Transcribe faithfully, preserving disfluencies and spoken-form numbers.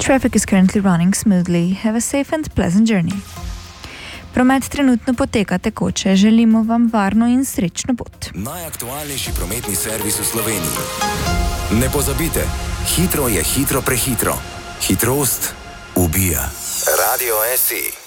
Traffic is currently running smoothly. Have a safe and pleasant journey. Promet trenutno poteka tekoče. Želimo vam varno in srečno pot. Najaktualnejši prometni servis v Sloveniji. Ne pozabite, hitro je hitro prehitro. Hitrost ubija. Radio S I.